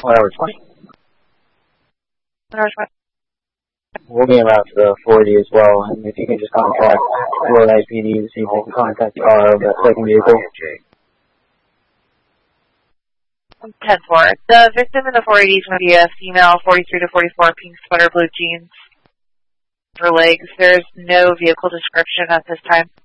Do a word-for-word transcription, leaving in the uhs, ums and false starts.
one hour twenty. one hour twenty. We'll be around to the forty as well, and if you can just contact Lodi P D to see if they can contact the car of that second vehicle. ten four. The victim in the four eighty is going to be a female, forty-three to forty-four, pink sweater, blue jeans for legs. There's no vehicle description at this time.